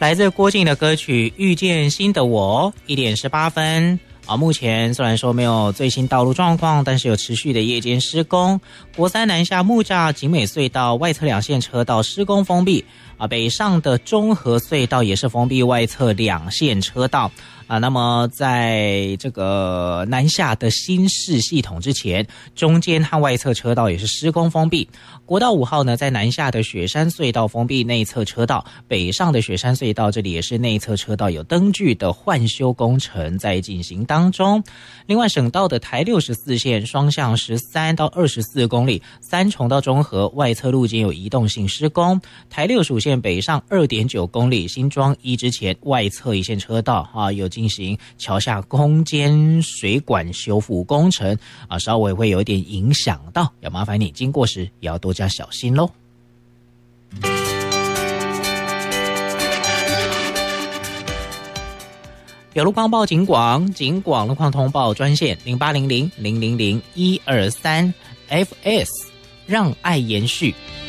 来自郭靖的歌曲《遇见新的我》，1点18分。目前虽然说没有最新道路状况，但是有持续的夜间施工。国三南下木栅景美隧道外侧2线车道施工封闭，北上的中和隧道也是封闭外侧2线车道。那么在这个南下的新市系统之前，中间和外侧车道也是施工封闭。国道5号呢，在南下的雪山隧道封闭内侧车道，北上的雪山隧道这里也是内侧车道有灯具的换修工程在进行当中。另外，省道的台64线双向13到24公里，三重到中和外侧路肩有移动性施工。台65线北上2.9公里，新庄一之前外侧1线车道有进行桥下攻坚水管修复工程稍微会有一点影响到，要麻烦你经过时也要多加小心咯。有路况报警广路况通报专线0800-000-123 FS， 让爱延续。